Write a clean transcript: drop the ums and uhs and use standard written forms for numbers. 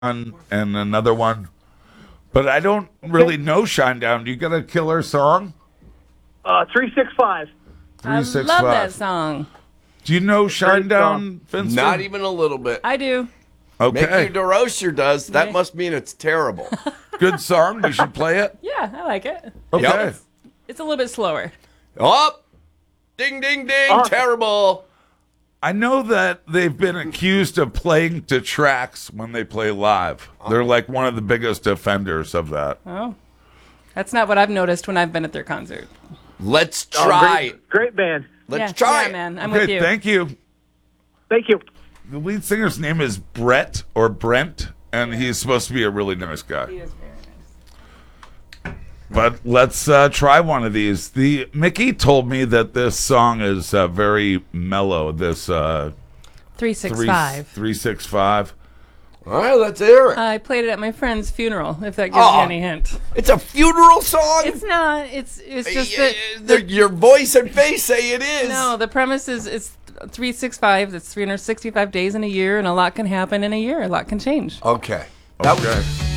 and another one. But I don't really know Shinedown. Do you got a killer song? 365. I 365. love that song. Do you know Shinedown, Vincent? Not even a little bit. I do. Okay. Mickey DeRocher does. That Yeah. must mean it's terrible. Good song. You should play it. Yeah, I like it. Okay. Yep. It's a little bit slower. Oh, ding, ding, ding. Oh. Terrible. I know that they've been accused of playing to tracks when they play live. They're like one of the biggest offenders of that. Oh, that's not what I've noticed when I've been at their concert. Let's try it. Great band. Let's yeah, try yeah, it. man. I'm Okay, with you. thank you. Thank you. The lead singer's name is Brett or Brent, and he's supposed to be a really nice guy. He is very nice. But let's try one of these. The Mickey told me that this song is very mellow. This 365. 365. All right, let's hear it. I played it at my friend's funeral. If that gives Oh. you any hint. It's a funeral song? It's not. It's just that. Your voice and face say it is. No, the premise is it's 365. That's 365 days in a year, and a lot can happen in a year. A lot can change. Okay. That was Okay.